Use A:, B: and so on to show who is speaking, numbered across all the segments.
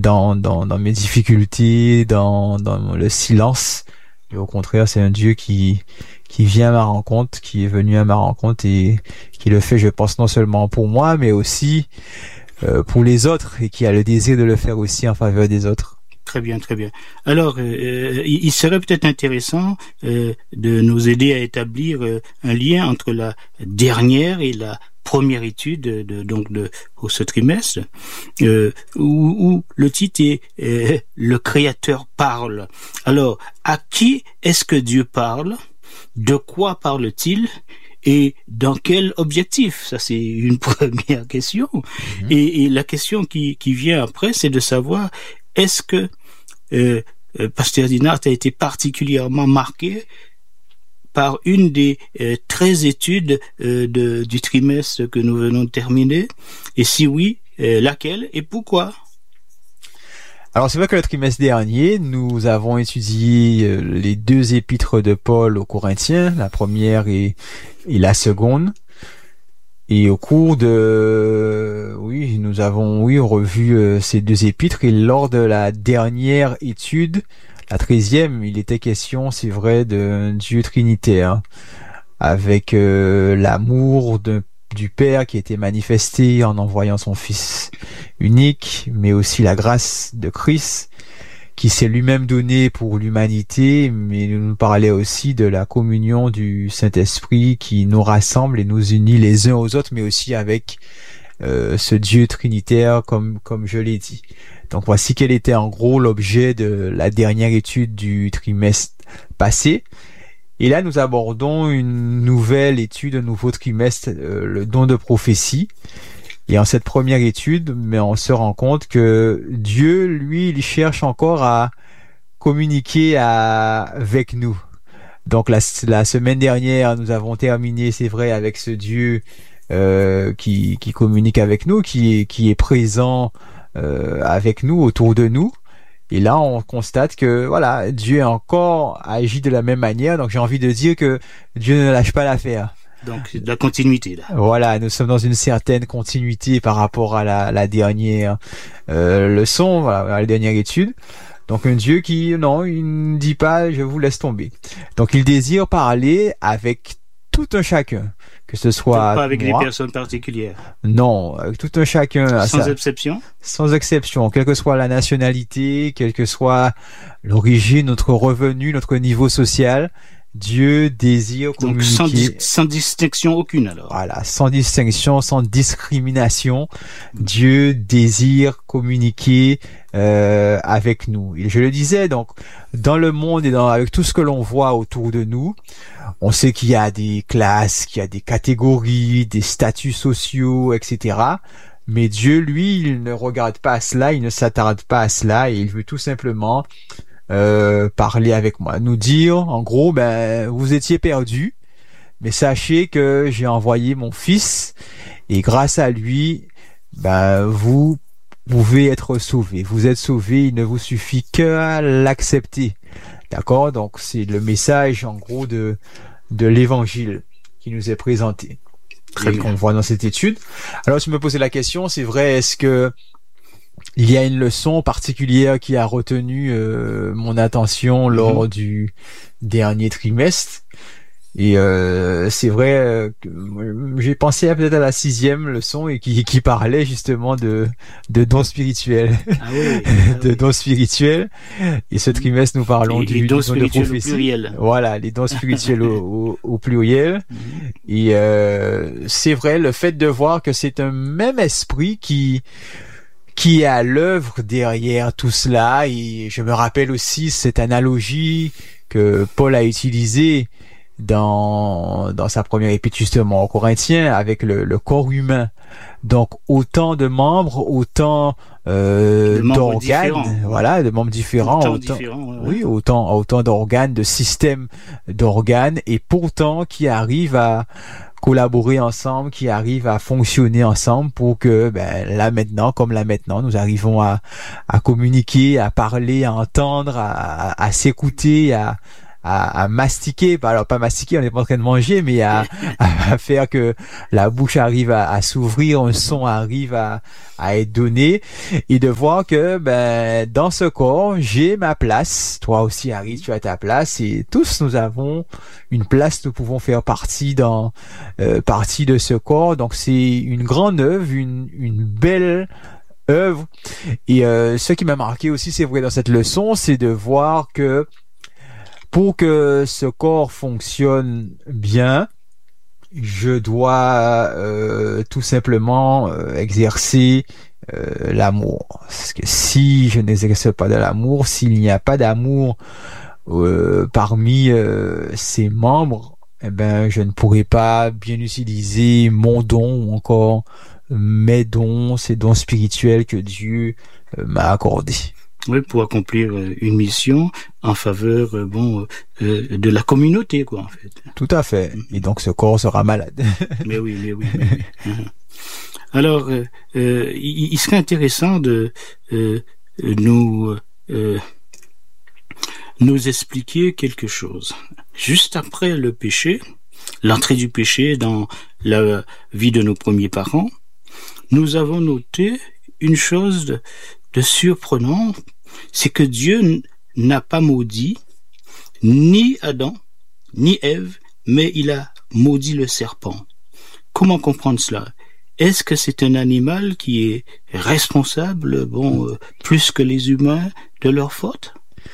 A: dans mes difficultés, dans le silence. Et au contraire, c'est un Dieu qui vient à ma rencontre, qui est venu à ma rencontre et qui le fait, je pense, non seulement pour moi, mais aussi pour les autres, et qui a le désir de le faire aussi en faveur des autres.
B: Très bien, très bien. Alors, il serait peut-être intéressant de nous aider à établir un lien entre la dernière et la première étude pour ce trimestre, où le titre est Le Créateur parle. Alors, à qui est-ce que Dieu parle? De quoi parle-t-il? Et dans quel objectif? Ça, c'est une première question. Et la question qui vient après, c'est de savoir, est-ce que Pasteur Dinard a été particulièrement marqué par une des 13 études du trimestre que nous venons de terminer? Et si oui, laquelle et pourquoi?
A: Alors c'est vrai que le trimestre dernier, nous avons étudié les 2 épîtres de Paul aux Corinthiens, la première et la seconde. Et au cours nous avons revu ces 2 épîtres, et lors de la dernière étude, la 13e, il était question, c'est vrai, d'un Dieu trinitaire, avec l'amour du Père qui était manifesté en envoyant son Fils unique, mais aussi la grâce de Christ qui s'est lui-même donné pour l'humanité, mais il nous parlait aussi de la communion du Saint-Esprit qui nous rassemble et nous unit les uns aux autres, mais aussi avec ce Dieu trinitaire, comme je l'ai dit. Donc voici quel était en gros l'objet de la dernière étude du trimestre passé. Et là, nous abordons une nouvelle étude, un nouveau trimestre, le don de prophétie. Et en cette première étude, mais on se rend compte que Dieu, lui, il cherche encore à communiquer avec nous. Donc la semaine dernière, nous avons terminé, c'est vrai, avec ce Dieu qui communique avec nous, qui est présent avec nous, autour de nous. Et là, on constate que voilà, Dieu encore agit de la même manière. Donc j'ai envie de dire que Dieu ne lâche pas l'affaire.
B: Donc de la continuité là.
A: Voilà, nous sommes dans une certaine continuité par rapport à la dernière leçon, voilà, la dernière étude. Donc un Dieu il ne dit pas je vous laisse tomber. Donc il désire parler avec tout un chacun, que ce soit
B: pas avec
A: moi,
B: des personnes particulières.
A: Non, avec tout un chacun.
B: Sans exception.
A: Sans exception, quelle que soit la nationalité, quelle que soit l'origine, notre revenu, notre niveau social. Dieu désire communiquer.
B: Donc sans distinction aucune alors.
A: Voilà, sans distinction, sans discrimination. Dieu désire communiquer avec nous. Et je le disais, donc dans le monde et avec tout ce que l'on voit autour de nous, on sait qu'il y a des classes, qu'il y a des catégories, des statuts sociaux, etc. Mais Dieu, lui, il ne regarde pas à cela, il ne s'attarde pas à cela, et il veut tout simplement parler avec moi, nous dire en gros, vous étiez perdus, mais sachez que j'ai envoyé mon Fils, et grâce à lui, vous pouvez être sauvés. Vous êtes sauvés, il ne vous suffit qu'à l'accepter. D'accord? Donc c'est le message en gros de l'évangile qui nous est présenté.
B: Très bien.
A: Qu'on voit dans cette étude. Alors je me posais la question, c'est vrai, est-ce que il y a une leçon particulière qui a retenu mon attention lors du dernier trimestre? Et c'est vrai que j'ai pensé peut-être à la 6e leçon et qui parlait justement de dons spirituels. De dons spirituels. Et ce trimestre, nous parlons du don de prophétie. Au pluriel. Voilà, les dons spirituels au pluriel. Et c'est vrai, le fait de voir que c'est un même esprit qui est à l'œuvre derrière tout cela. Et je me rappelle aussi cette analogie que Paul a utilisée dans sa première épître justement aux Corinthiens avec le corps humain. Donc autant de membres, autant d'organes, voilà, de membres différents, autant d'organes, de systèmes d'organes, et pourtant qui arrivent à collaborer ensemble, qui arrivent à fonctionner ensemble pour que là maintenant, nous arrivons à communiquer, à parler, à entendre, à s'écouter, à à mastiquer, alors pas mastiquer, on n'est pas en train de manger, mais à faire que la bouche arrive à s'ouvrir, un son arrive à être donné, et de voir que dans ce corps, j'ai ma place. Toi aussi, Harry, tu as ta place, et tous nous avons une place. Nous pouvons faire partie partie de ce corps. Donc c'est une grande œuvre, une belle œuvre. Et ce qui m'a marqué aussi, c'est vrai, dans cette leçon, c'est de voir que pour que ce corps fonctionne bien, je dois tout simplement exercer l'amour. Parce que si je n'exerce pas de l'amour, s'il n'y a pas d'amour parmi ses membres, je ne pourrai pas bien utiliser mon don ou encore mes dons, ces dons spirituels que Dieu m'a accordés.
B: Oui, pour accomplir une mission en faveur de la communauté, quoi, en fait.
A: Tout à fait. Et donc ce corps sera malade.
B: Mais oui. Alors, il serait intéressant de nous expliquer quelque chose. Juste après le péché, l'entrée du péché dans la vie de nos premiers parents, nous avons noté une chose de surprenant, c'est que Dieu n'a pas maudit ni Adam, ni Ève, mais il a maudit le serpent. Comment comprendre cela? Est-ce que c'est un animal qui est responsable, plus que les humains, de leur faute?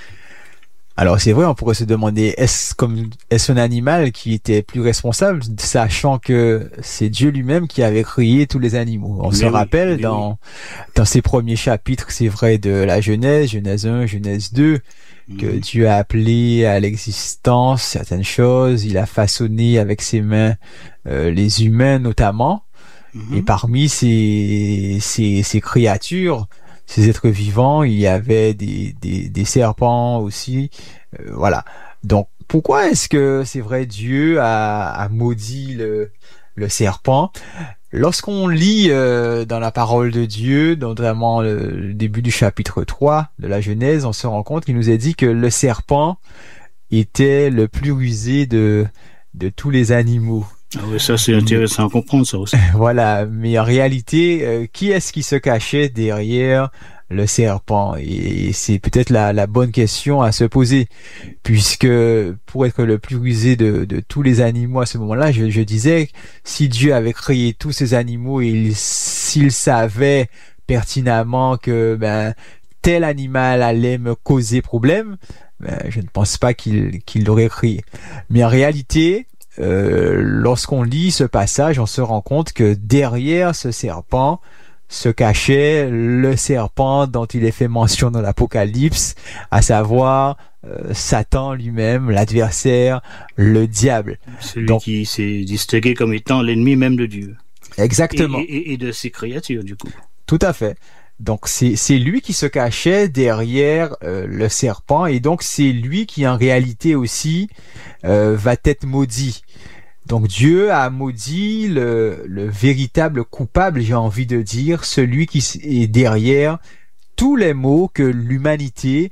A: Alors c'est vrai, on pourrait se demander, est-ce un animal qui était plus responsable, sachant que c'est Dieu lui-même qui avait créé tous les animaux. On se rappelle dans ses premiers chapitres, c'est vrai, de la Genèse 1, Genèse 2, que Dieu a appelé à l'existence certaines choses, il a façonné avec ses mains les humains notamment, et parmi ces créatures, ces êtres vivants, il y avait des serpents aussi, voilà. Donc pourquoi est-ce que c'est vrai Dieu a maudit le serpent? Lorsqu'on lit dans la parole de Dieu, notamment le début du chapitre 3 de la Genèse, on se rend compte qu'il nous a dit que le serpent était le plus rusé de tous les animaux.
B: Ah oui, ça c'est intéressant à comprendre, ça aussi.
A: Voilà, mais en réalité, qui est-ce qui se cachait derrière le serpent? Et c'est peut-être la bonne question à se poser, puisque pour être le plus rusé de tous les animaux à ce moment-là, je disais, si Dieu avait créé tous ces animaux et s'il savait pertinemment que tel animal allait me causer problème, je ne pense pas qu'il l'aurait créé. Mais en réalité, lorsqu'on lit ce passage, on se rend compte que derrière ce serpent se cachait le serpent dont il est fait mention dans l'Apocalypse, à savoir Satan lui-même, l'adversaire, le diable.
B: Celui qui s'est distingué comme étant l'ennemi même de Dieu.
A: Exactement.
B: Et de ses créatures, du coup.
A: Tout à fait. Donc c'est lui qui se cachait derrière le serpent, et donc c'est lui qui en réalité aussi va être maudit. Donc Dieu a maudit le véritable coupable, j'ai envie de dire, celui qui est derrière tous les maux que l'humanité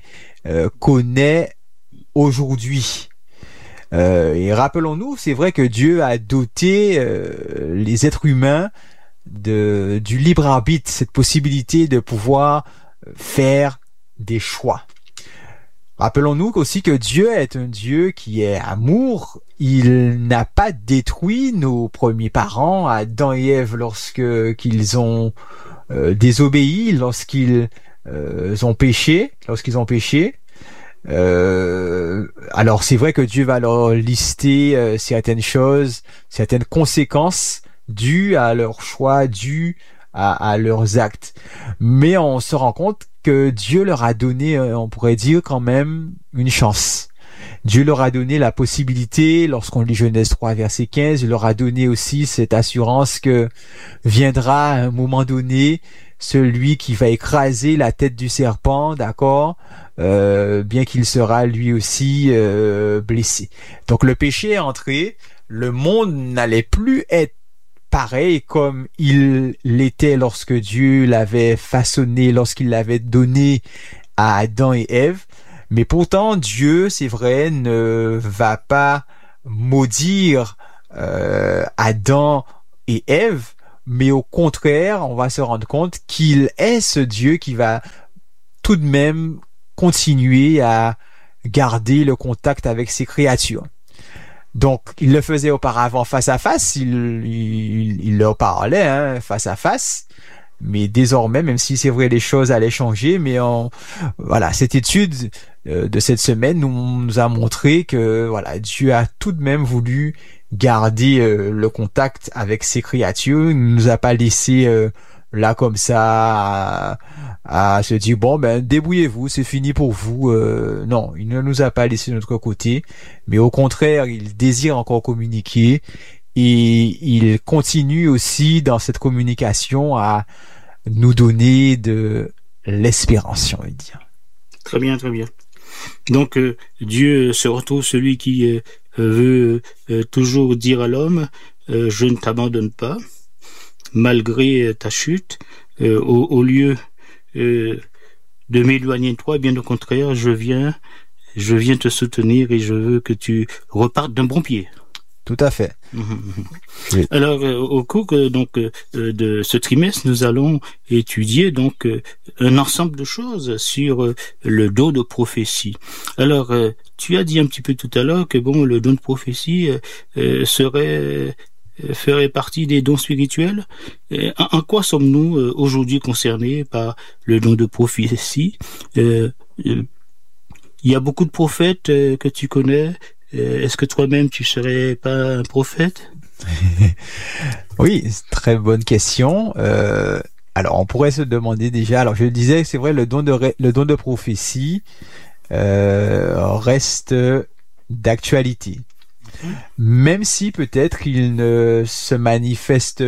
A: connaît aujourd'hui. Et rappelons-nous, c'est vrai que Dieu a doté les êtres humains du libre arbitre, cette possibilité de pouvoir faire des choix. Rappelons-nous aussi que Dieu est un Dieu qui est amour. Il n'a pas détruit nos premiers parents, Adam et Ève, lorsqu'ils ont désobéi, lorsqu'ils ont péché. Alors c'est vrai que Dieu va leur lister certaines choses, certaines conséquences dues à leurs choix, dues à leurs actes. Mais on se rend compte que Dieu leur a donné, on pourrait dire quand même, une chance. Dieu leur a donné la possibilité, lorsqu'on lit Genèse 3 verset 15, il leur a donné aussi cette assurance que viendra à un moment donné celui qui va écraser la tête du serpent, d'accord, bien qu'il sera lui aussi blessé. Donc le péché est entré, le monde n'allait plus être pareil comme il l'était lorsque Dieu l'avait façonné, lorsqu'il l'avait donné à Adam et Ève. Mais pourtant, Dieu, c'est vrai, ne va pas maudire Adam et Ève, mais au contraire, on va se rendre compte qu'il est ce Dieu qui va tout de même continuer à garder le contact avec ses créatures. Donc, il le faisait auparavant face à face, il leur parlait face à face, mais désormais, même si c'est vrai les choses allaient changer, mais voilà, cette étude de cette semaine nous a montré que voilà, Dieu a tout de même voulu garder le contact avec ses créatures. Il ne nous a pas laissé là comme ça à se dire bon ben débrouillez-vous, c'est fini pour vous. Non, il ne nous a pas laissé de notre côté, mais au contraire, il désire encore communiquer et il continue aussi dans cette communication à nous donner de l'espérance, j'ai envie de dire.
B: Très bien, très bien. Donc Dieu se retrouve celui qui veut toujours dire à l'homme je ne t'abandonne pas malgré ta chute, au lieu de m'éloigner de toi, bien au contraire, je viens te soutenir et je veux que tu repartes d'un bon pied.
A: Tout à fait.
B: Oui. Alors, au cours de ce trimestre, nous allons étudier donc un ensemble de choses sur le don de prophétie. Alors, tu as dit un petit peu tout à l'heure que bon, le don de prophétie ferait partie des dons spirituels. En quoi sommes-nous aujourd'hui concernés par le don de prophétie? Il y a beaucoup de prophètes que tu connais. Est-ce que toi-même tu serais pas un prophète?
A: Oui, c'est une très bonne question. Alors, on pourrait se demander déjà. Alors, je le disais, c'est vrai, le don de prophétie reste d'actualité. Même si peut-être il ne se manifeste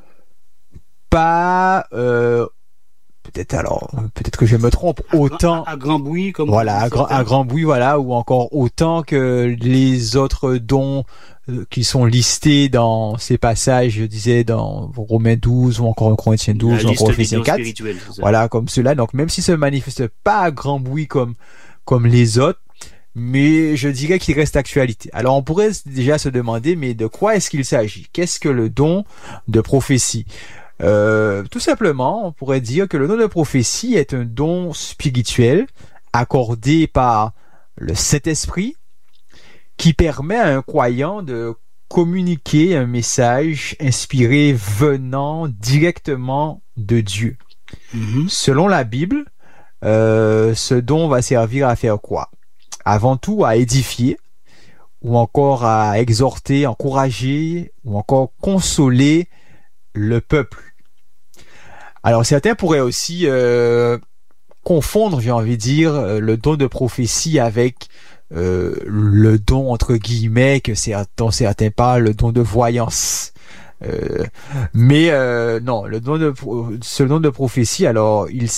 A: pas, peut-être que je me trompe, autant
B: à grand bruit comme
A: voilà, à grand bruit, voilà, ou encore autant que les autres dons qui sont listés dans ces passages, je disais dans Romains 12 ou encore Corinthiens 12 ou encore Éphésiens 4, voilà, comme cela. Donc même s'il se manifeste pas à grand bruit comme les autres, mais je dirais qu'il reste d'actualité. Alors on pourrait déjà se demander, mais de quoi est-ce qu'il s'agit? Qu'est-ce que le don de prophétie? Tout simplement, on pourrait dire que le don de prophétie est un don spirituel accordé par le Saint-Esprit qui permet à un croyant de communiquer un message inspiré venant directement de Dieu. Selon la Bible, ce don va servir à faire quoi? Avant tout à édifier, ou encore à exhorter, encourager, ou encore consoler le peuple. Alors certains pourraient aussi confondre, j'ai envie de dire, le don de prophétie avec le don entre guillemets dont certains parlent, le don de voyance. Mais non, ce don de prophétie, alors il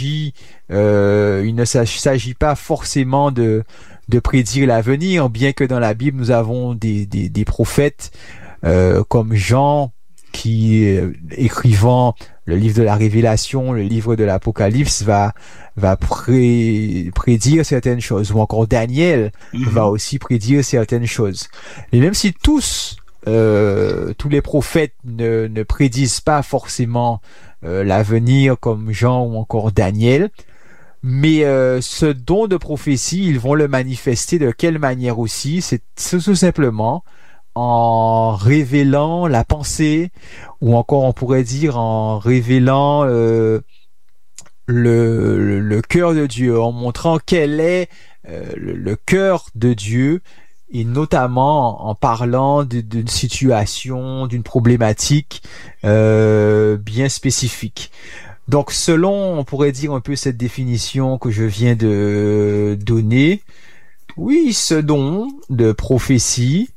A: ne s'agit pas forcément de prédire l'avenir, bien que dans la Bible nous avons des prophètes comme Jean qui écrivant le livre de la Révélation, le livre de l'Apocalypse va prédire certaines choses, ou encore Daniel va aussi prédire certaines choses. Et même si tous les prophètes ne prédisent pas forcément l'avenir comme Jean ou encore Daniel, mais ce don de prophétie, ils vont le manifester de quelle manière aussi? C'est tout simplement en révélant la pensée, ou encore on pourrait dire en révélant le cœur de Dieu, en montrant quel est le cœur de Dieu, et notamment en parlant d'une situation, d'une problématique bien spécifique. Donc selon, on pourrait dire un peu cette définition que je viens de donner, oui, ce don de prophétie,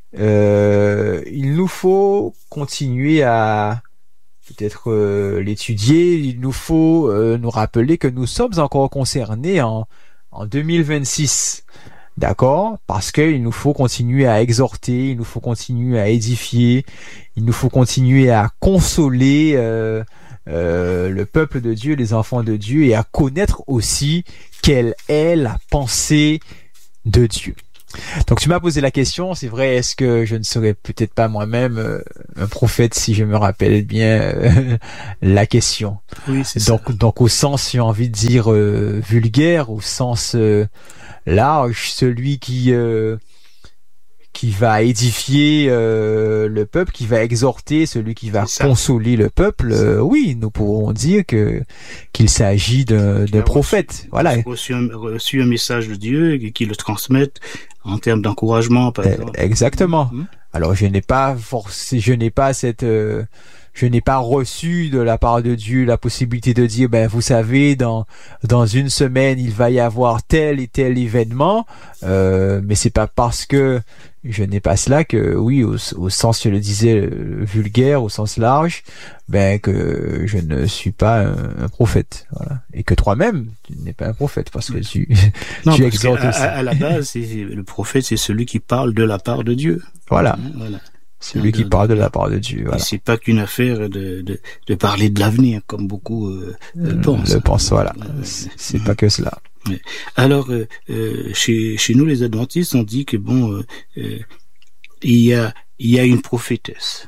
A: il nous faut continuer à peut-être l'étudier. Il nous faut nous rappeler que nous sommes encore concernés en 2026, d'accord? Parce qu'il nous faut continuer à exhorter, il nous faut continuer à édifier, il nous faut continuer à consoler le peuple de Dieu, les enfants de Dieu, et à connaître aussi quelle est la pensée de Dieu. Donc tu m'as posé la question, c'est vrai, est-ce que je ne serais peut-être pas moi-même un prophète si je me rappelle bien la question.
B: Oui, c'est
A: donc,
B: ça.
A: Donc au sens, j'ai envie de dire vulgaire, au sens large, celui qui va édifier le peuple, qui va exhorter, celui qui va consoler le peuple, oui, nous pourrons dire qu'il s'agit d'un prophète. Voilà.
B: Reçu un message de Dieu et qui le transmette en termes d'encouragement, par exemple.
A: Exactement. Alors je n'ai pas reçu de la part de Dieu la possibilité de dire, ben vous savez, dans une semaine il va y avoir tel et tel événement, mais c'est pas parce que je n'ai pas cela que, oui, au sens, je le disais, vulgaire, au sens large, ben que je ne suis pas un prophète, voilà. Et que toi-même, tu n'es pas un prophète parce que tu exhortes aussi.
B: À la base, le prophète, c'est celui qui parle de la part de Dieu.
A: Voilà. Celui qui parle de la part de Dieu. Voilà.
B: C'est pas qu'une affaire de parler de l'avenir, comme beaucoup pensent.
A: Le pensent, voilà. C'est pas que cela.
B: Alors, chez nous, les adventistes, on dit que il y a une prophétesse.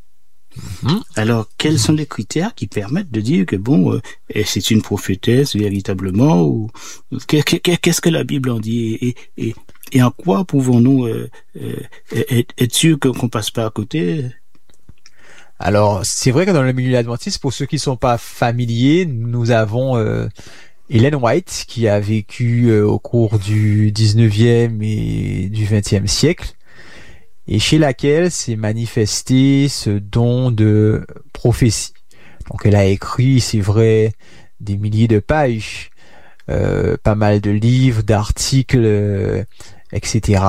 B: Alors, quels sont les critères qui permettent de dire que c'est une prophétesse véritablement, ou qu'est-ce que la Bible en dit, et en quoi pouvons-nous être sûrs qu'on passe pas à côté?
A: Alors, c'est vrai que dans le milieu adventiste, pour ceux qui sont pas familiers, nous avons Ellen White, qui a vécu au cours du 19e et du 20e siècle, et chez laquelle s'est manifesté ce don de prophétie. Donc elle a écrit, c'est vrai, des milliers de pages, pas mal de livres, d'articles, etc.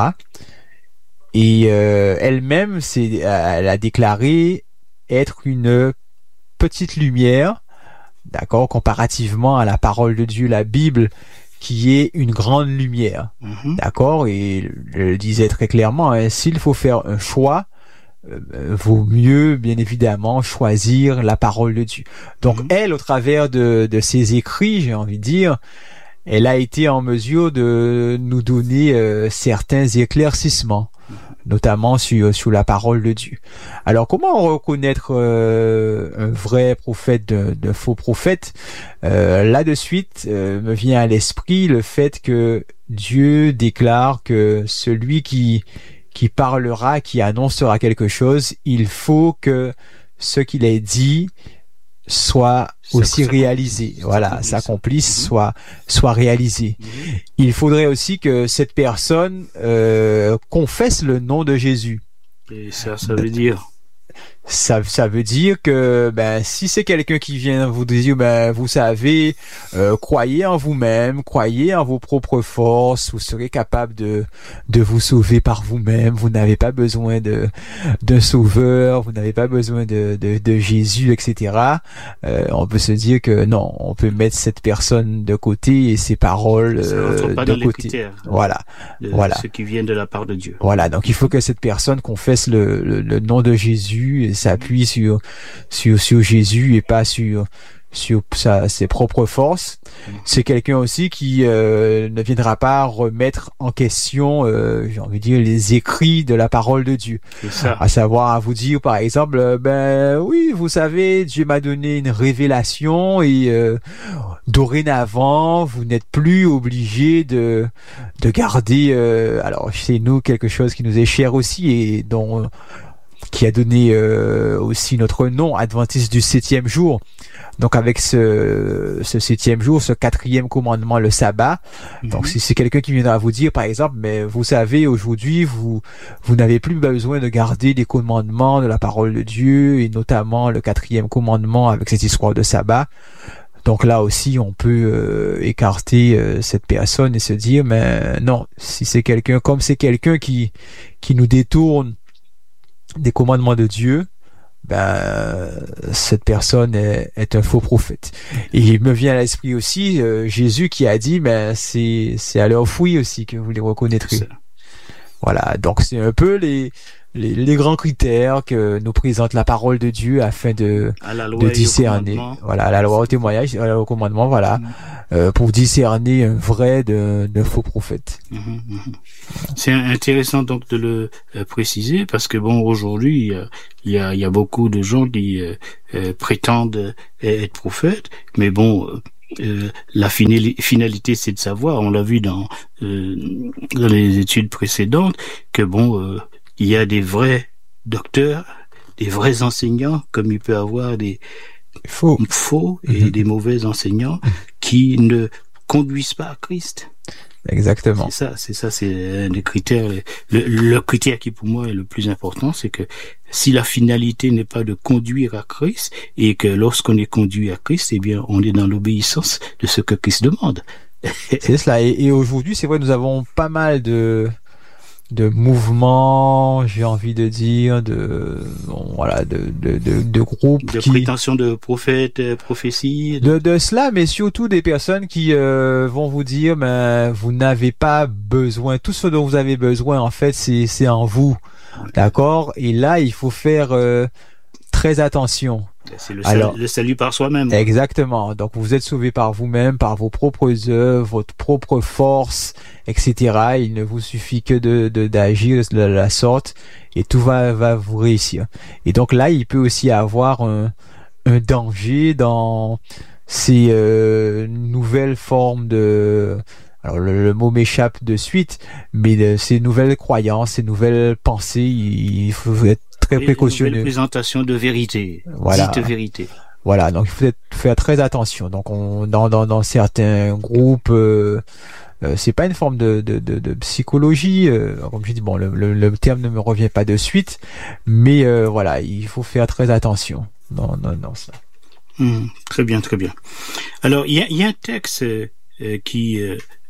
A: Et elle-même, elle a déclaré être une petite lumière, d'accord, comparativement à la parole de Dieu, la Bible, qui est une grande lumière, d'accord, et je le disais très clairement, s'il faut faire un choix, vaut mieux, bien évidemment, choisir la parole de Dieu. Donc elle, au travers de ses écrits, j'ai envie de dire, elle a été en mesure de nous donner certains éclaircissements, notamment sur la parole de Dieu. Alors, comment reconnaître un vrai prophète d'un faux prophète? Là de suite me vient à l'esprit le fait que Dieu déclare que celui qui parlera, qui annoncera quelque chose, il faut que ce qu'il ait dit soit aussi réalisé, voilà, s'accomplisse, soit réalisé. Il faudrait aussi que cette personne confesse le nom de Jésus.
B: Et ça veut dire?
A: Ça veut dire que si c'est quelqu'un qui vient vous dire vous savez, croyez en vous-même, croyez en vos propres forces, vous serez capable de vous sauver par vous-même, vous n'avez pas besoin d'un sauveur, vous n'avez pas besoin de Jésus, etc. On peut se dire que non, on peut mettre cette personne de côté et ses paroles de côté. Voilà.
B: Ce qui vient de la part de Dieu.
A: Voilà, donc il faut que cette personne confesse le nom de Jésus et s'appuie sur Jésus et pas sur ses propres forces. C'est quelqu'un aussi qui ne viendra pas remettre en question, j'ai envie de dire, les écrits de la parole de Dieu.
B: C'est ça.
A: À savoir, à vous dire, par exemple, oui, vous savez, Dieu m'a donné une révélation et dorénavant, vous n'êtes plus obligé de garder, alors chez nous, quelque chose qui nous est cher aussi et qui a donné aussi notre nom, Adventiste du 7e jour. Donc avec ce 7e jour, ce 4e commandement, le sabbat. Donc si c'est quelqu'un qui viendra vous dire, par exemple, mais vous savez, aujourd'hui, vous n'avez plus besoin de garder les commandements de la parole de Dieu, et notamment le 4e commandement avec cette histoire de sabbat. Donc là aussi, on peut écarter cette personne et se dire, mais non, si c'est quelqu'un, comme c'est quelqu'un qui nous détourne des commandements de Dieu, cette personne est un faux prophète. Et il me vient à l'esprit aussi Jésus qui a dit, c'est à leurs fruits aussi que vous les reconnaîtrez. Voilà, donc c'est un peu les grands critères que nous présente la parole de Dieu afin de discerner. Voilà, à la loi au témoignage, au commandement, voilà, pour discerner un vrai d'un faux prophète.
B: C'est intéressant donc de le préciser parce que bon, aujourd'hui, il y a beaucoup de gens qui prétendent être prophètes, mais bon, la finalité, c'est de savoir, on l'a vu dans les études précédentes, que bon, il y a des vrais docteurs, des vrais enseignants, comme il peut avoir des faux et des mauvais enseignants qui ne conduisent pas à Christ.
A: Exactement.
B: C'est ça, c'est un des critères. Le critère qui pour moi est le plus important, c'est que si la finalité n'est pas de conduire à Christ, et que lorsqu'on est conduit à Christ, eh bien, on est dans l'obéissance de ce que Christ demande.
A: C'est cela. Et aujourd'hui, c'est vrai, nous avons pas mal de mouvements, j'ai envie de dire, de groupes
B: de prétention de prophètes, prophéties.
A: De cela, mais surtout des personnes qui vont vous dire, ben, vous n'avez pas besoin, tout ce dont vous avez besoin, en fait, c'est en vous. D'accord? Et là, il faut faire très attention.
B: C'est le salut par soi-même.
A: Exactement. Donc, vous êtes sauvé par vous-même, par vos propres œuvres, votre propre force, etc. Il ne vous suffit que d'agir de la sorte et tout va vous réussir. Et donc là, il peut aussi avoir un danger dans ces nouvelles formes de... Alors le mot m'échappe de suite, mais ces nouvelles croyances, ces nouvelles pensées, il faut être très précautionneux.
B: Une présentation de vérité,
A: voilà.
B: Dite vérité.
A: Voilà, donc il faut faire très attention. Donc dans certains groupes, c'est pas une forme de psychologie, comme je dis, bon, le terme ne me revient pas de suite, mais voilà, il faut faire très attention dans ça.
B: Très bien, très bien. Alors il y a un texte qui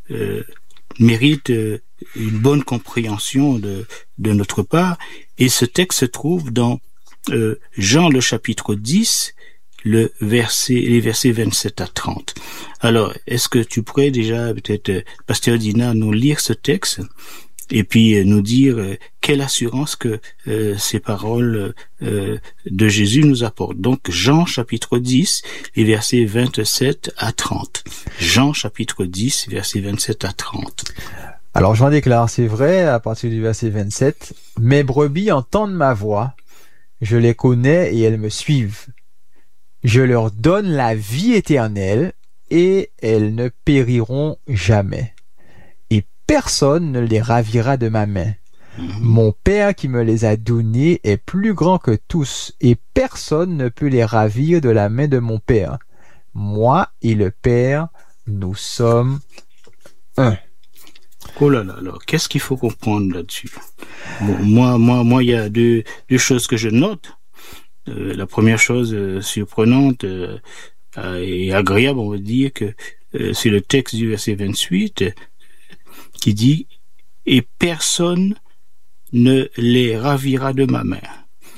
B: mérite une bonne compréhension de notre part, et ce texte se trouve dans Jean le chapitre 10, les versets 27 à 30. Alors, est-ce que tu pourrais déjà, peut-être, Pasteur Dina, nous lire ce texte et puis nous dire quelle assurance que ces paroles de Jésus nous apportent. Donc, Jean chapitre 10, les versets 27 à 30. Jean chapitre 10, versets 27 à 30.
A: Alors, j'en déclare, c'est vrai, à partir du verset 27, « Mes brebis entendent ma voix, je les connais et elles me suivent. Je leur donne la vie éternelle et elles ne périront jamais. Et personne ne les ravira de ma main. Mon Père qui me les a donnés est plus grand que tous et personne ne peut les ravir de la main de mon Père. Moi et le Père, nous sommes un. »
B: Oh là là, alors qu'est-ce qu'il faut comprendre là-dessus? Bon, moi, il y a deux choses que je note. La première chose surprenante et agréable, on va dire, que c'est le texte du verset 28 qui dit « Et personne ne les ravira de ma main. »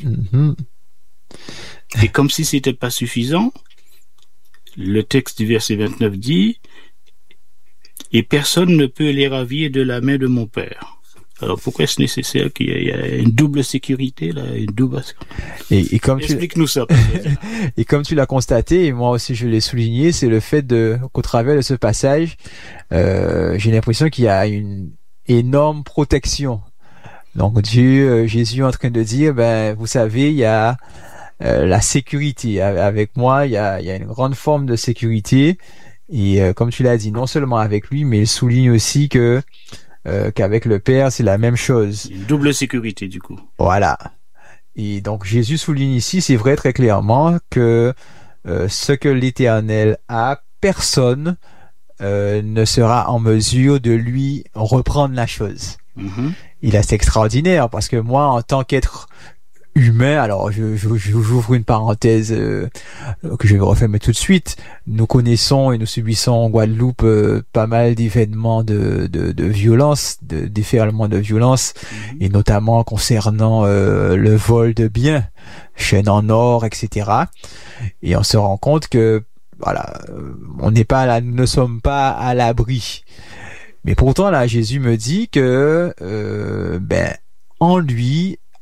B: Et comme si c'était pas suffisant, le texte du verset 29 dit « Et personne ne peut les ravir de la main de mon Père. » Alors pourquoi est-ce nécessaire qu'il y ait une double sécurité là, une double...
A: Et comme
B: explique-nous ça.
A: Et comme tu l'as constaté, et moi aussi je l'ai souligné, c'est le fait qu'au travers de ce passage, j'ai l'impression qu'il y a une énorme protection. Donc Jésus est en train de dire, ben vous savez, il y a la sécurité. Avec moi, il y a une grande forme de sécurité. Et comme tu l'as dit, non seulement avec lui, mais il souligne aussi qu'avec le Père, c'est la même chose.
B: Une double sécurité, du coup.
A: Voilà. Et donc, Jésus souligne ici, c'est vrai très clairement, que ce que l'Éternel a, personne ne sera en mesure de lui reprendre la chose. Et là, c'est extraordinaire, parce que moi, en tant qu'être humain, alors j'ouvre une parenthèse que je vais refermer tout de suite. Nous connaissons et nous subissons en Guadeloupe pas mal d'événements de violence, de déferlement de violence, et notamment concernant le vol de biens, chaînes en or, etc. Et on se rend compte que voilà, nous ne sommes pas à l'abri. Mais pourtant là, Jésus me dit que en lui,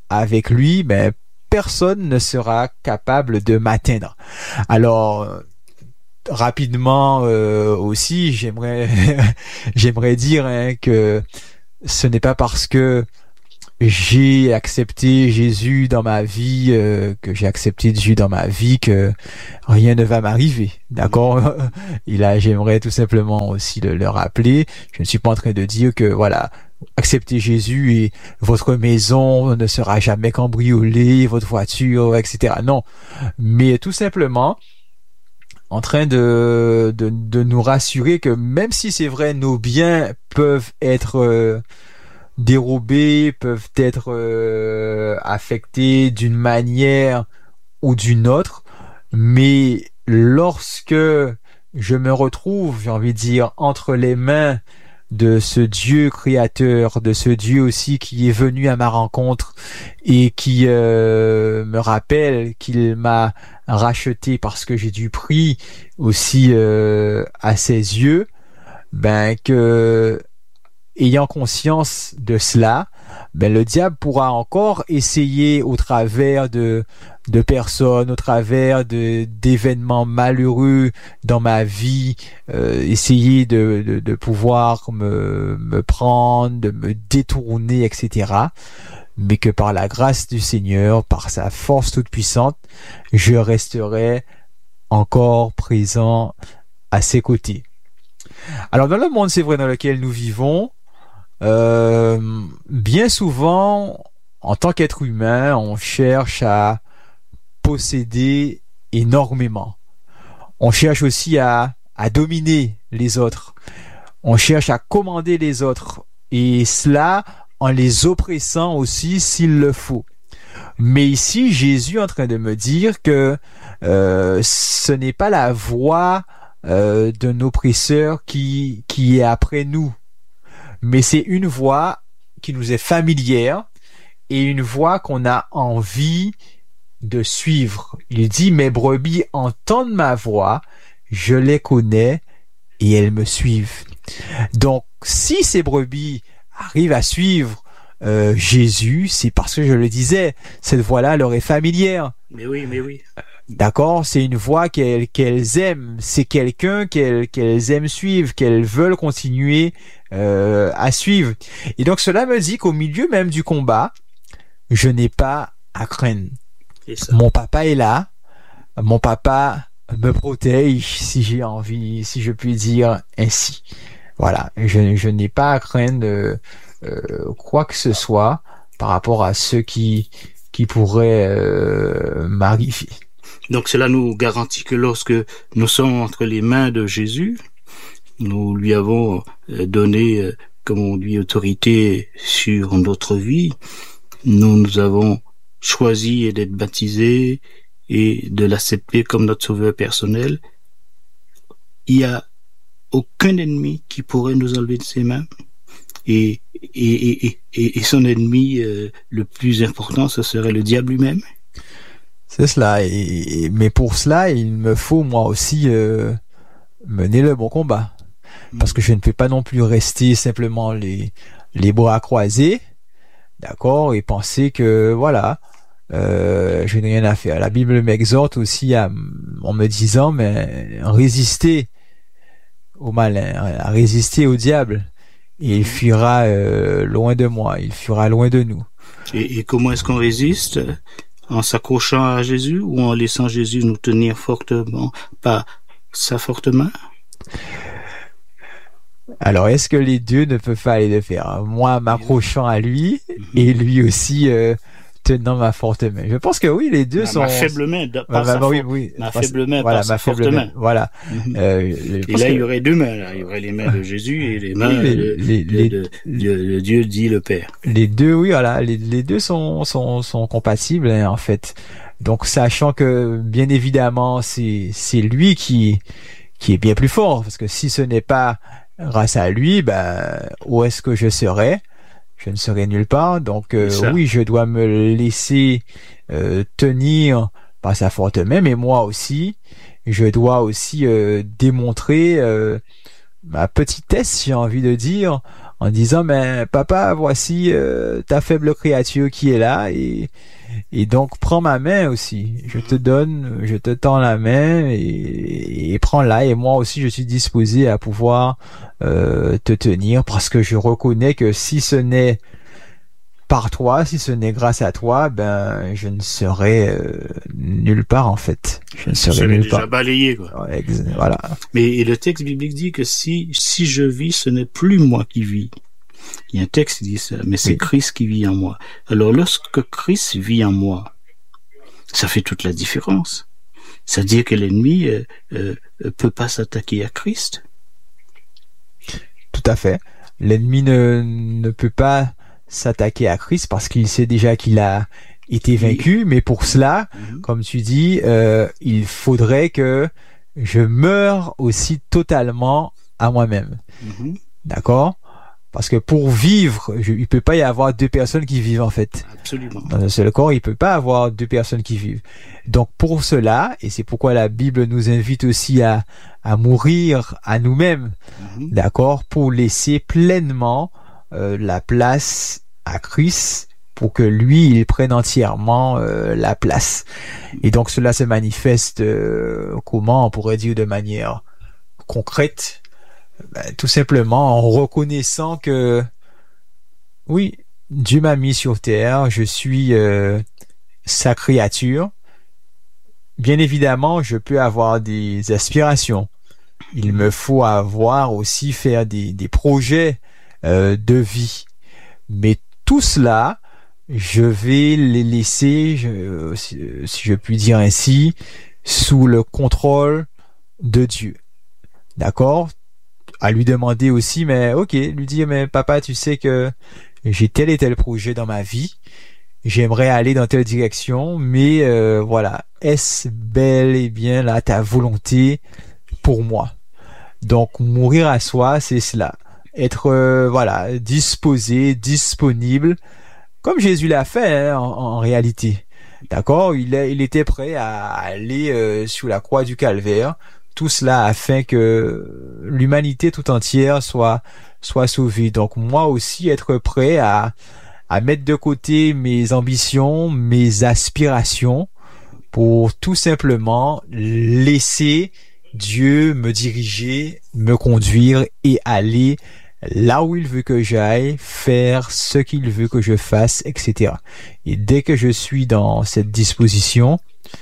A: avec lui, ben personne ne sera capable de m'atteindre. Alors rapidement aussi, j'aimerais dire que ce n'est pas parce que j'ai accepté Jésus dans ma vie, que j'ai accepté Dieu dans ma vie, que rien ne va m'arriver. D'accord? Et là, j'aimerais tout simplement aussi le rappeler. Je ne suis pas en train de dire que, voilà, acceptez Jésus et votre maison ne sera jamais cambriolée, votre voiture, etc. Non. Mais tout simplement, en train de nous rassurer que même si c'est vrai, nos biens peuvent être dérobés, peuvent être affectés d'une manière ou d'une autre, mais lorsque je me retrouve, j'ai envie de dire, entre les mains de ce Dieu créateur, de ce Dieu aussi qui est venu à ma rencontre et qui me rappelle qu'il m'a racheté parce que j'ai du prix aussi à ses yeux, ben que ayant conscience de cela, ben le diable pourra encore essayer au travers de personnes, au travers d'événements malheureux dans ma vie, essayer de pouvoir me prendre, de me détourner, etc. Mais que par la grâce du Seigneur, par sa force toute puissante, je resterai encore présent à ses côtés. Alors dans le monde, c'est vrai, dans lequel nous vivons, bien souvent, en tant qu'être humain, on cherche à posséder énormément. On cherche aussi à dominer les autres. On cherche à commander les autres. Et cela en les oppressant aussi s'il le faut. Mais ici, Jésus est en train de me dire que ce n'est pas la voie d'un oppresseur qui est après nous. Mais c'est une voix qui nous est familière et une voix qu'on a envie de suivre. Il dit, mes brebis entendent ma voix, je les connais et elles me suivent. Donc, si ces brebis arrivent à suivre Jésus, c'est parce que je le disais, cette voix-là leur est familière.
B: Mais oui.
A: D'accord, c'est une voix qu'elles aiment, c'est quelqu'un qu'elles aiment suivre, qu'elles veulent continuer à suivre. Et donc cela me dit qu'au milieu même du combat, je n'ai pas à craindre. Mon papa est là, mon papa me protège, si j'ai envie, si je puis dire ainsi. Voilà, je n'ai pas à craindre quoi que ce soit par rapport à ce qui pourrait m'arriver.
B: Donc cela nous garantit que lorsque nous sommes entre les mains de Jésus, nous lui avons donné, comme on dit, autorité sur notre vie. Nous avons choisi d'être baptisés et de l'accepter comme notre sauveur personnel. Il n'y a aucun ennemi qui pourrait nous enlever de ses mains. Et son ennemi le plus important, ce serait le diable lui-même.
A: C'est cela. Mais pour cela, il me faut moi aussi mener le bon combat. Parce que je ne peux pas non plus rester simplement les bras croisés, d'accord, et penser que voilà, je n'ai rien à faire. La Bible m'exhorte aussi en me disant, mais résister au malin, à résister au diable, et il fuira loin de moi, il fuira loin de nous.
B: Et comment est-ce qu'on résiste? En s'accrochant à Jésus ou en laissant Jésus nous tenir fortement par sa forte main?
A: Alors, est-ce que les deux ne peuvent pas aller de pair? Moi, m'accrochant à lui et lui aussi tenant ma forte main. Je pense que oui, les deux sont...
B: Ma faible main,
A: ma
B: faible main,
A: voilà,
B: par sa forte main.
A: Voilà.
B: Et là, il y aurait deux mains. Là. Il y aurait les mains de Jésus et les mains de Dieu dit le Père.
A: Les deux, oui, voilà. Les deux sont compatibles, hein, en fait. Donc, sachant que, bien évidemment, c'est lui qui est bien plus fort. Parce que si ce n'est pas grâce à lui, où est-ce que je serais? Je ne serai nulle part. Donc oui, je dois me laisser tenir par sa forte main, mais moi aussi, je dois aussi démontrer ma petitesse, j'ai envie de dire, en disant, mais papa, voici ta faible créature qui est là, et donc prends ma main aussi. Je te tends la main et prends-la, et moi aussi je suis disposé à pouvoir te tenir, parce que je reconnais que si ce n'est par toi, si ce n'est grâce à toi, ben je ne serais nulle part en fait. Je ne serais nulle
B: déjà
A: part.
B: Balayé, quoi.
A: Ouais, voilà.
B: Mais et le texte biblique dit que si je vis, ce n'est plus moi qui vis. Il y a un texte qui dit ça, mais c'est Christ qui vit en moi. Alors lorsque Christ vit en moi, ça fait toute la différence. C'est-à-dire que l'ennemi peut pas s'attaquer à Christ.
A: Tout à fait. L'ennemi ne peut pas s'attaquer à Christ parce qu'il sait déjà qu'il a été vaincu, mais pour cela, comme tu dis, il faudrait que je meure aussi totalement à moi-même. D'accord? Parce que pour vivre, il peut pas y avoir deux personnes qui vivent en fait.
B: Absolument.
A: Dans un seul corps, il peut pas avoir deux personnes qui vivent. Donc pour cela, et c'est pourquoi la Bible nous invite aussi à mourir à nous-mêmes, d'accord, pour laisser pleinement la place à Christ, pour que lui, il prenne entièrement la place. Et donc cela se manifeste comment, on pourrait dire de manière concrète, tout simplement en reconnaissant que oui, Dieu m'a mis sur terre, je suis sa créature. Bien évidemment, je peux avoir des aspirations. Il me faut faire des projets de vie. Mais tout cela, je vais les laisser, si je puis dire ainsi, sous le contrôle de Dieu. D'accord? À lui demander aussi, lui dire, mais papa, tu sais que j'ai tel et tel projet dans ma vie, j'aimerais aller dans telle direction, mais voilà, est-ce bel et bien là ta volonté pour moi? Donc mourir à soi, c'est cela, être disposé, disponible, comme Jésus l'a fait en réalité. D'accord, il était prêt à aller sur la croix du Calvaire. Tout cela afin que l'humanité tout entière soit sauvée. Donc moi aussi être prêt à mettre de côté mes ambitions, mes aspirations pour tout simplement laisser Dieu me diriger, me conduire et aller là où il veut que j'aille, faire ce qu'il veut que je fasse, etc. Et dès que je suis dans cette disposition,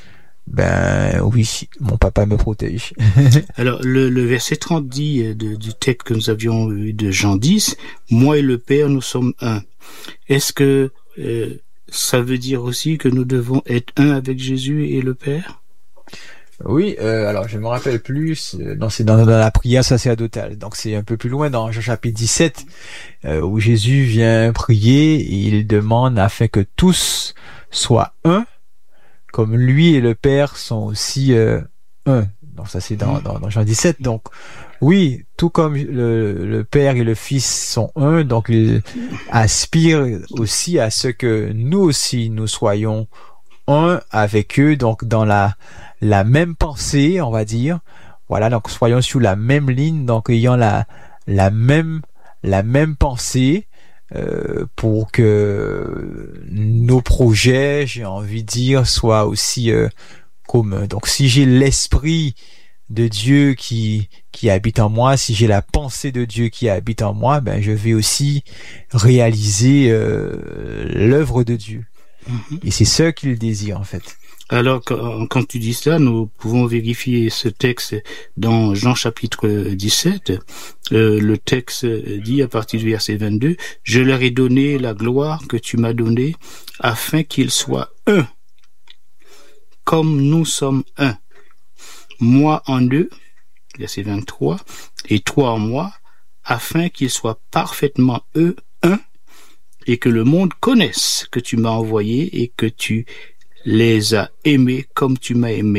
A: ben oui, mon papa me protège.
B: Alors le verset 30 dit du texte que nous avions eu de Jean 10, moi et le Père nous sommes un. Est-ce que ça veut dire aussi que nous devons être un avec Jésus et le Père?
A: Oui, alors je me rappelle plus, c'est dans la prière sacerdotale, donc c'est un peu plus loin dans Jean chapitre 17, où Jésus vient prier et il demande afin que tous soient un, comme lui et le Père sont aussi un. Donc ça c'est dans Jean 17. Donc oui, tout comme le Père et le Fils sont un, donc il aspire aussi à ce que nous aussi nous soyons un avec eux, donc dans la même pensée, on va dire. Voilà, donc soyons sur la même ligne, donc ayant la même pensée. Pour que nos projets, j'ai envie de dire, soient aussi communs. Donc si j'ai l'esprit de Dieu qui habite en moi, si j'ai la pensée de Dieu qui habite en moi, ben je vais aussi réaliser l'œuvre de Dieu. Et c'est ce qu'il désire en fait.
B: Alors, quand tu dis cela, nous pouvons vérifier ce texte dans Jean chapitre 17. Le texte dit à partir du verset 22, « Je leur ai donné la gloire que tu m'as donnée, afin qu'ils soient un, comme nous sommes un. Moi en eux, verset 23, et toi en moi, afin qu'ils soient parfaitement eux un, et que le monde connaisse que tu m'as envoyé et que tu les as aimés comme tu m'as aimé. »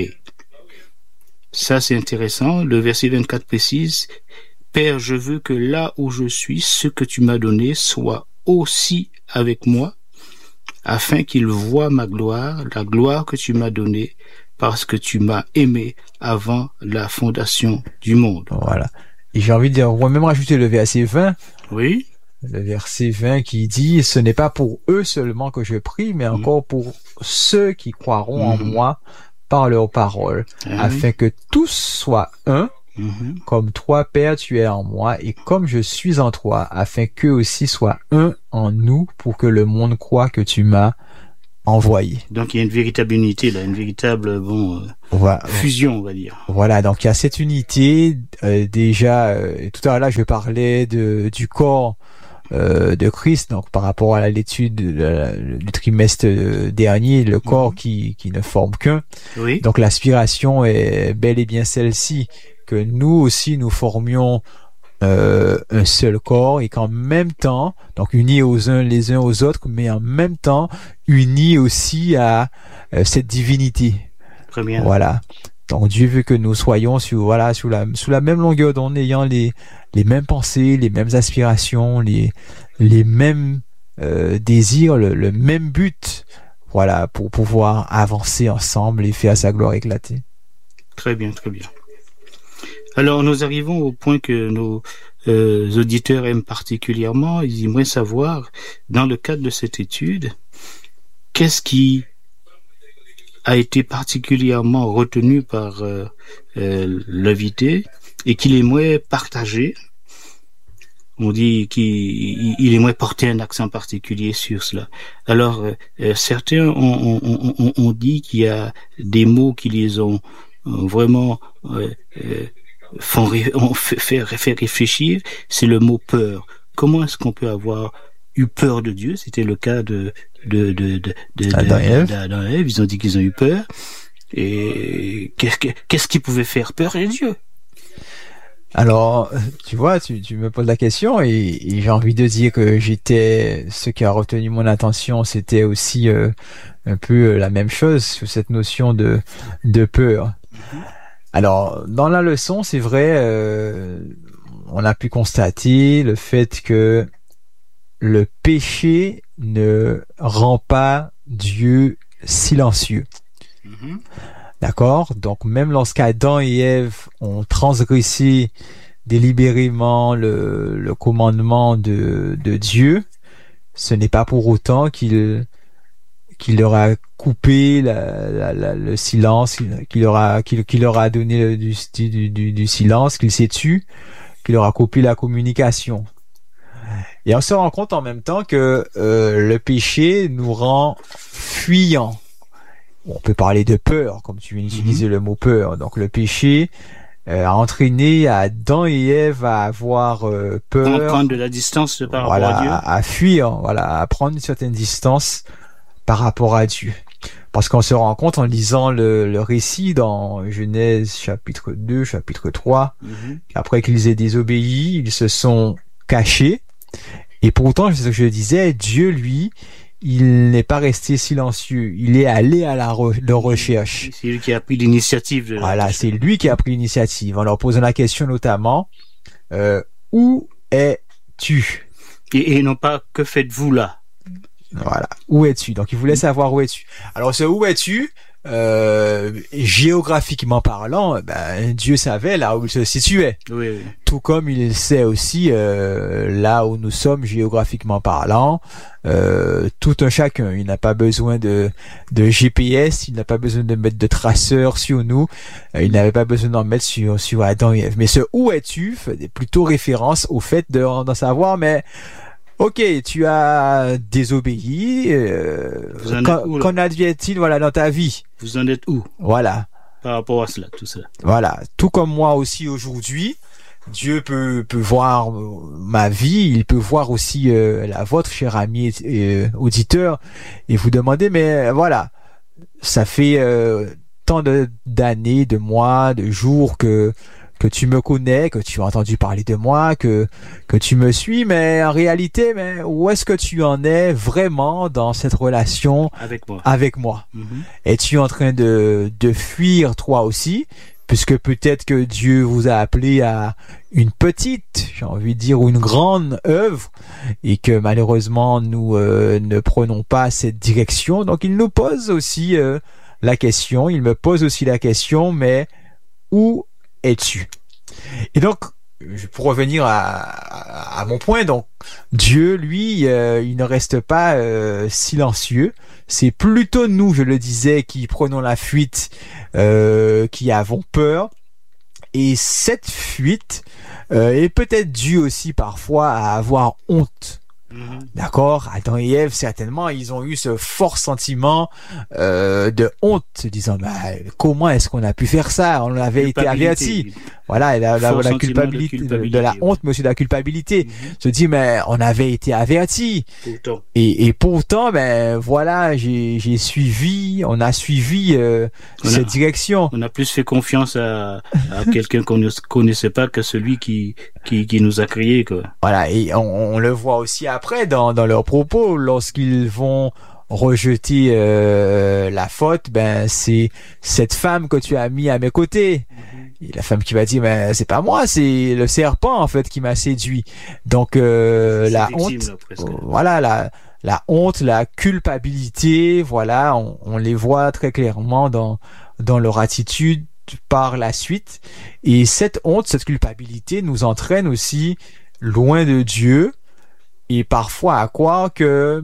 B: Ça, c'est intéressant. Le verset 24 précise, « Père, je veux que là où je suis, ce que tu m'as donné soit aussi avec moi, afin qu'ils voient ma gloire, la gloire que tu m'as donnée, parce que tu m'as aimé avant la fondation du monde. »
A: Voilà. Et j'ai envie de dire, on va même rajouter le verset 20.
B: Oui.
A: le verset 20 qui dit, ce n'est pas pour eux seulement que je prie, mais encore pour ceux qui croiront en moi par leurs paroles, afin que tous soient un, comme toi, Père, tu es en moi, et comme je suis en toi, afin qu'eux aussi soient un en nous, pour que le monde croie que tu m'as envoyé.
B: Donc il y a une véritable unité là, une véritable fusion, on va dire.
A: Voilà, donc il y a cette unité. Déjà, tout à l'heure, je parlais du corps de Christ, donc par rapport à l'étude du trimestre dernier, le corps qui ne forme qu'un.
B: Oui.
A: Donc l'aspiration est bel et bien celle-ci, que nous aussi nous formions un seul corps, et qu'en même temps, donc unis les uns aux autres, mais en même temps unis aussi à cette divinité.
B: Très bien.
A: Voilà. Donc Dieu veut que nous soyons sous la même longueur d'onde, ayant les mêmes pensées, les mêmes aspirations, les mêmes désirs, le même but. Voilà, pour pouvoir avancer ensemble et faire sa gloire éclater.
B: Très bien, très bien. Alors, nous arrivons au point que nos auditeurs aiment particulièrement. Ils aimeraient savoir, dans le cadre de cette étude, qu'est-ce qui a été particulièrement retenu par l'invité et qu'il aimerait partager. On dit qu'il aimerait porter un accent particulier sur cela. Alors, certains ont dit qu'il y a des mots qui les ont vraiment fait réfléchir, c'est le mot peur. Comment est-ce qu'on peut avoir eu peur de Dieu? C'était le cas d'Adam et Ève. Ils ont dit qu'ils ont eu peur. Et qu'est-ce qui pouvait faire peur à Dieu?
A: Alors, tu vois, tu me poses la question et j'ai envie de dire que ce qui a retenu mon attention, c'était aussi un peu la même chose sur cette notion de peur. Alors, dans la leçon, c'est vrai, on a pu constater le fait que le péché ne rend pas Dieu silencieux. D'accord? Donc, même lorsqu'Adam et Ève ont transgressé délibérément le commandement de Dieu, ce n'est pas pour autant qu'il leur a coupé le silence, qu'il leur a donné du silence, qu'il s'est tu, qu'il leur a coupé la communication. Et on se rend compte en même temps que le péché nous rend fuyants. On peut parler de peur, comme tu viens d'utiliser le mot peur. Donc le péché a entraîné Adam et Ève à avoir peur.
B: À prendre de la distance par rapport à Dieu.
A: À fuir, à prendre une certaine distance par rapport à Dieu. Parce qu'on se rend compte en lisant le récit dans Genèse chapitre 2, chapitre 3, après qu'ils aient désobéi, ils se sont cachés. Et pourtant, c'est ce que je disais, Dieu, lui, il n'est pas resté silencieux. Il est allé à leur recherche.
B: C'est lui qui a pris l'initiative.
A: Voilà, c'est lui qui a pris l'initiative. En leur posant la question notamment, où es-tu?
B: Et non pas, que faites-vous là?
A: Voilà, où es-tu? Donc, il voulait savoir où es-tu. Alors, ce où es-tu, géographiquement parlant, Dieu savait là où il se situait.
B: Oui.
A: Tout comme il sait aussi là où nous sommes géographiquement parlant, tout un chacun. Il n'a pas besoin de GPS, il n'a pas besoin de mettre de traceurs sur nous, il n'avait pas besoin d'en mettre sur Adam et Ève. Mais ce où es-tu fait plutôt référence au fait d'en savoir, mais ok, tu as désobéi. Qu'en advient-il, dans ta vie?
B: Vous en êtes où?
A: Voilà.
B: Par rapport à cela, tout ça.
A: Voilà. Tout comme moi aussi aujourd'hui, Dieu peut voir ma vie, il peut voir aussi la vôtre, cher ami auditeur, et vous demander, mais voilà, ça fait tant d'années, de mois, de jours que tu me connais, que tu as entendu parler de moi, que tu me suis, mais en réalité, où est-ce que tu en es vraiment dans cette relation avec moi? Es-tu en train de fuir toi aussi, puisque peut-être que Dieu vous a appelé à une petite, j'ai envie de dire, ou une grande œuvre, et que malheureusement nous ne prenons pas cette direction. Donc il nous pose aussi la question, il me pose aussi la question, mais où es-tu? Et donc, pour revenir à à mon point. Donc, Dieu, lui, il ne reste pas silencieux. C'est plutôt nous, je le disais, qui prenons la fuite, qui avons peur. Et cette fuite est peut-être due aussi parfois à avoir honte. D'accord, Adam et Ève, certainement, ils ont eu ce fort sentiment de honte, se disant comment est-ce qu'on a pu faire ça? On avait été averti. Voilà, la culpabilité, de la honte, mais aussi de la culpabilité. Se dit, mais on avait été averti. Et pourtant, voilà, on a suivi cette direction.
B: On a plus fait confiance à quelqu'un qu'on ne connaissait pas que celui qui nous a créés, quoi.
A: Voilà, et on le voit aussi après dans leurs propos, lorsqu'ils vont rejeter la faute, c'est cette femme que tu as mis à mes côtés. Et la femme qui va dire, c'est pas moi, c'est le serpent en fait qui m'a séduit. Donc la honte, voilà, la honte, la culpabilité, voilà, on les voit très clairement dans leur attitude par la suite. Et cette honte, cette culpabilité nous entraîne aussi loin de Dieu et parfois à croire que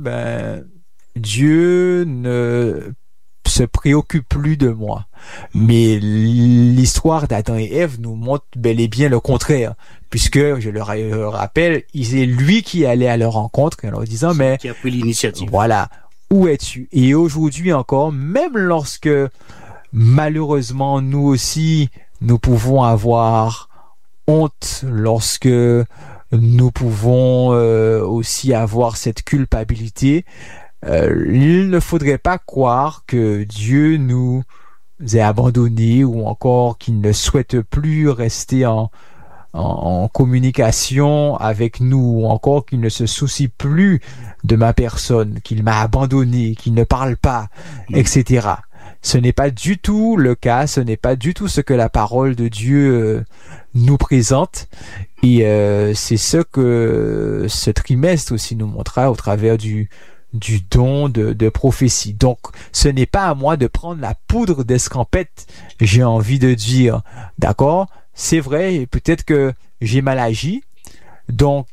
A: Dieu ne se préoccupe plus de moi. Mais l'histoire d'Adam et Ève nous montre bel et bien le contraire, puisque, je le rappelle, c'est lui qui allait à leur rencontre en leur disant,
B: qui a pris l'initiative.
A: Voilà, où es-tu? Et aujourd'hui encore, même lorsque malheureusement nous aussi, nous pouvons avoir honte, lorsque nous pouvons aussi avoir cette culpabilité, il ne faudrait pas croire que Dieu nous ait abandonnés ou encore qu'il ne souhaite plus rester en communication avec nous ou encore qu'il ne se soucie plus de ma personne, qu'il m'a abandonné, qu'il ne parle pas, etc. Ce n'est pas du tout le cas, ce n'est pas du tout ce que la parole de Dieu nous présente. Et c'est ce que ce trimestre aussi nous montrera au travers du don de prophétie. Donc, ce n'est pas à moi de prendre la poudre d'escampette, j'ai envie de dire. D'accord? C'est vrai, et peut-être que j'ai mal agi. Donc,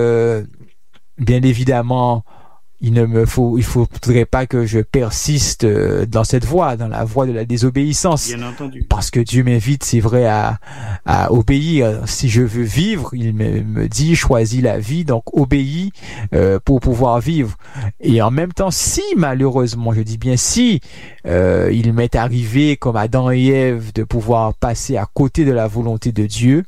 A: bien évidemment, il faudrait pas que je persiste dans cette voie, dans la voie de la désobéissance.
B: Bien entendu.
A: Parce que Dieu m'invite, c'est vrai, à obéir. Si je veux vivre, il me dit, choisis la vie, donc obéis pour pouvoir vivre. Et en même temps, si malheureusement, je dis bien si, il m'est arrivé, comme Adam et Ève, de pouvoir passer à côté de la volonté de Dieu,